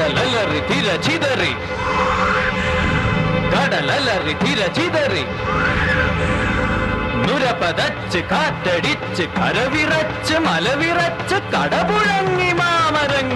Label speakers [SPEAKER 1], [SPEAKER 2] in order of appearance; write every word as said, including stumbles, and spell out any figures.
[SPEAKER 1] കടലലറി തിര ചിതറി കടലലറി തിര ചിതറി നുരപതച്ച് കാറ്റടിച്ച് കരവിറച്ച് മലവിറച്ച് കടപുഴങ്ങി മാമരങ്ങി